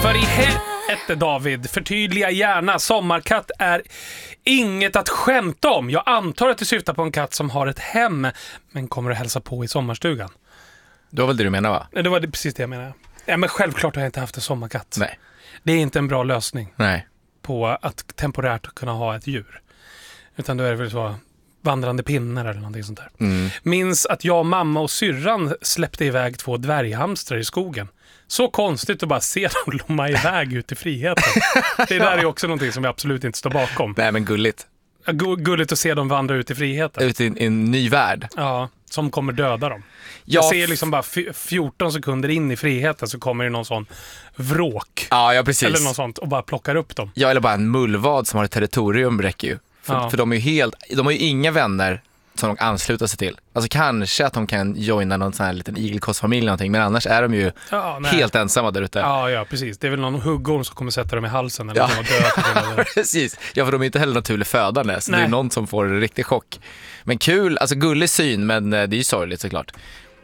För i helvete David, förtydliga gärna. Sommarkatt är inget att skämta om. Jag antar att du syftar på en katt som har ett hem men kommer att hälsa på i sommarstugan. Det var väl det du menar, va? Det var precis det jag menade. Ja, men självklart har jag inte haft en sommarkatt. Nej. Det är inte en bra lösning. Nej. På att temporärt kunna ha ett djur. Utan då är det väl så vandrande pinnar eller någonting sånt där. Minns att jag, mamma och syrran släppte iväg 2 dvärghamstrar i skogen. Så konstigt att bara se dem lomma iväg ut i friheten. Det där är också någonting som vi absolut inte står bakom. Nej, men gulligt. Gulligt att se dem vandra ut i friheten. Ut i en ny värld. Ja, som kommer döda dem. Ja, jag ser liksom bara 14 sekunder in i friheten så kommer det någon sån vråk. Ja, precis. Eller något sånt och bara plockar upp dem. Ja, eller bara en mullvad som har ett territorium räcker ju. För de är ju de har ju inga vänner som de ansluter sig till. Alltså kanske att de kan joina någon sån här liten igelkottfamilj eller någonting, men annars är de ju helt ensamma där ute. Ja, precis. Det är väl någon huggorm som kommer sätta dem i halsen eller dö. Precis. Ja, för de är inte heller naturligt födande, så det är någon som får en riktig chock. Men kul, alltså gullig syn, men det är ju sorgligt såklart.